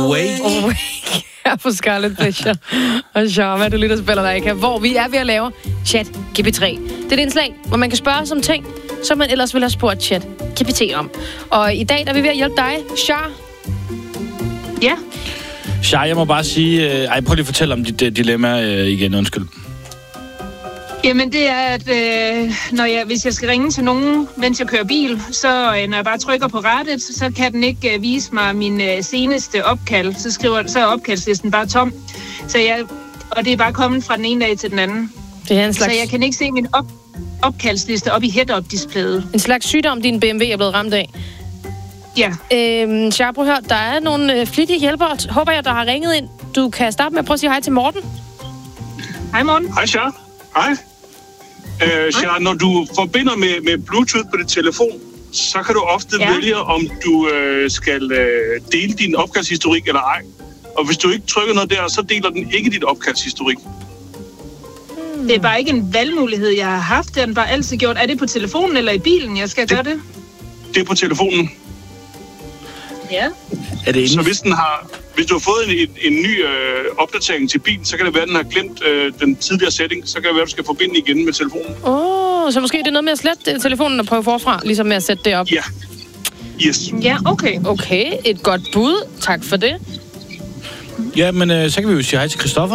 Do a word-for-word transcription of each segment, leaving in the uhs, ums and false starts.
Awake. Awake. Her på Scarlet Pleasure og Sharma, du lytter spiller der ikke, hvor vi er ved at lave Chat G P tre. Det er et indslag, hvor man kan spørge som ting, som man ellers ville have spurgt Chat G P T om. Og i dag der er vi ved at hjælpe dig, Char. Ja. Char, jeg må bare sige... Øh, ej, prøv lige at fortælle om dit uh, dilemma øh, igen, undskyld. Jamen, det er, at øh, når jeg, hvis jeg skal ringe til nogen, mens jeg kører bil, så øh, når jeg bare trykker på rettet, så kan den ikke øh, vise mig min øh, seneste opkald. Så, skriver, så er opkaldslisten bare tom. Så jeg, og det er bare kommet fra den ene dag til den anden. Det er en slags... Så jeg kan ikke se min op, opkaldsliste op i head-up-displayet. En slags sygdom, din B M W er blevet ramt af. Ja. Øhm, Char, prøv at høre, der er nogle øh, flittige hjælpere. Håber jeg, der har ringet ind. Du kan starte med at prøve at sige hej til Morten. Hej, Morten. Hej, Char. Hej. Øh, Char, når du forbinder med, med Bluetooth på din telefon, så kan du ofte ja. vælge, om du øh, skal øh, dele din opkaldshistorik eller ej. Og hvis du ikke trykker noget der, så deler den ikke dit opkaldshistorik. Hmm. Det er bare ikke en valgmulighed, jeg har haft. Det har den bare altid gjort. Er det på telefonen eller i bilen, jeg skal det, gøre det? Det er på telefonen. Ja. Er det så hvis, den har, hvis du har fået en, en, en ny øh, opdatering til bilen, så kan det være, at den har glemt øh, den tidligere setting. Så kan det være, at du skal forbinde igen med telefonen. Åh, oh, så måske det er noget med at slette telefonen og prøve forfra, ligesom med at sætte det op. Ja. Yes. Ja, okay. Okay, et godt bud. Tak for det. Ja, men øh, så kan vi jo sige hej til Christoffer.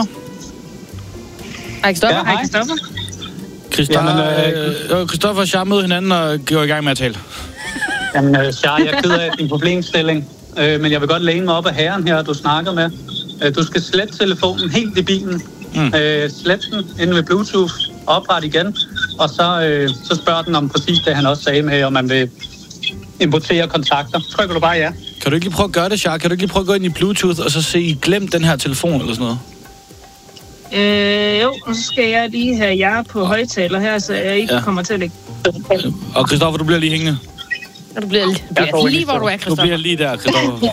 Hej, Christoffer. Ja, hej, Christoffer. Christoffer, øh, øh, Christoffer og Char mødte hinanden og går i gang med at tale. Jamen, uh, Char, jeg er ked af din problemstilling, uh, men jeg vil godt læne mig op af herren her, du snakker med. Uh, du skal slette telefonen helt i bilen. Mm. Uh, slet den inde ved Bluetooth, opret igen, og så, uh, så spørger den om præcis det, han også sagde med, om man vil importere kontakter. Trykker du bare ja. Kan du ikke lige prøve at gøre det, Char? Kan du ikke lige prøve at gå ind i Bluetooth og så se, glem den her telefon eller sådan noget? Øh, jo, og så skal jeg lige have jer på højtaler her, så jeg ikke ja. kommer til at lægge. Og Christoffer, du bliver lige hængende. Og du bliver, du bliver lige, hvor du er, Christoffer. Du bliver lige der, Christoffer.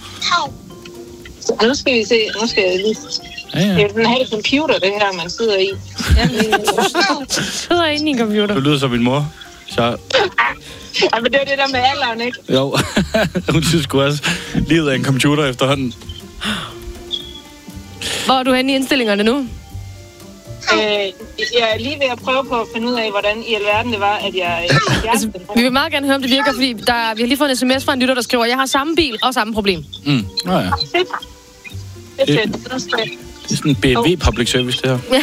Nu skal vi se, nu skal jeg lige... Ja, ja. Det er den her computer, det her, man sidder i. Du sidder inde i en computer. Du lyder som min mor. Så... Ja, men det er det der med alderen, ikke? Jo, hun synes sgu også, livet er en computer efterhånden. Hvor er du henne i indstillingerne nu? Øh, jeg er lige ved at prøve på at finde ud af, hvordan i alverden det var, at jeg... jeg altså, vi vil meget gerne høre, om det virker, fordi der, vi har lige fået en sms fra en lytter, der skriver, jeg har samme bil og samme problem. Mm. Nå ja. Det, det, det, det, det, det er sådan en B M W public service, det her. Ja.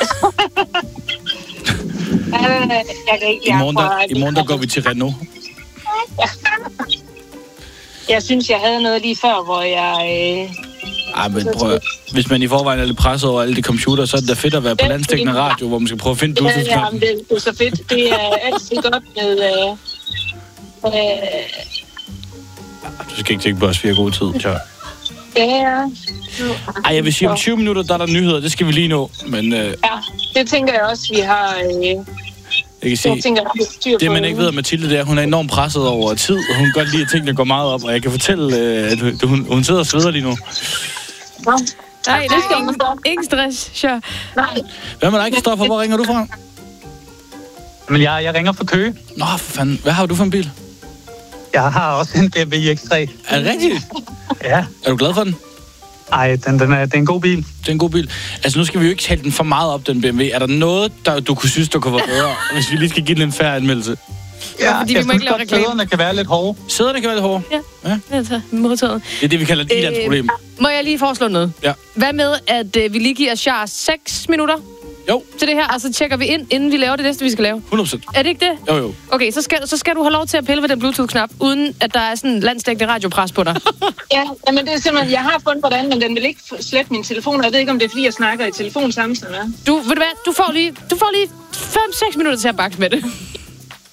I morgen, der, I morgen der går vi til Renault. Ja. Jeg synes, jeg havde noget lige før, hvor jeg... Øh, Ej, men prøv, hvis man i forvejen er lidt presset over alle de computer, så er det da fedt at være på landstækkende radio, hvor man skal prøve at finde Bluetooth. Ja, ja, det, det er så fedt. Det er altid godt med... Øh, øh, du skal ikke tænke på os, vi har god tid, Char. Ja. Ej, jeg vil sige, om tyve minutter, der er der nyheder. Det skal vi lige nå, men... Øh, ja, det tænker jeg også, vi har... Øh, jeg kan sige, tænker, det man ikke ved af Mathilde, det er, hun er enormt presset over tid, og hun kan godt lide, at tingene går meget op, og jeg kan fortælle, øh, at hun, hun sidder og sveder lige nu. Nej, der er ingen, ingen stress, Char. Nej. Hvad med dig, Christoffer? Hvor ringer du fra? Men jeg, jeg ringer fra Køge. Nå, for fanden. Hvad har du for en bil? Jeg har også en B M W X tre. Er det rigtigt? Ja. Er du glad for den? Ej, den, den er, det er en god bil. Det er en god bil. Altså, nu skal vi jo ikke tale den for meget op, den B M W. Er der noget, der du kunne synes, der kunne være bedre, hvis vi lige skal give den en færre anmeldelse? Ja, fordi jeg vi må ikke lave reklame. Sæderne kan være lidt hårde. Sæderne kan være lidt hårde? Ja, ja. Altså, modtaget. Det er det, vi kalder et øh, i-landsproblem. Må jeg lige foreslå noget? Ja. Hvad med, at øh, vi lige giver Char seks minutter? Jo. Til det her, og så tjekker vi ind, inden vi laver det næste, vi skal lave. hundrede procent. Er det ikke det? Jo, jo. Okay, så skal, så skal du have lov til at pille ved den Bluetooth-knap, uden at der er sådan en landsdækkende radiopres på dig. Ja, men det er simpelthen, jeg har fundet hvordan, men den vil ikke slette min telefon, og jeg ved ikke, om det er, fordi jeg snakker i telefon samtidig med. Du, ved du hvad, du får lige, du får lige fem seks minutter til at bakse med det.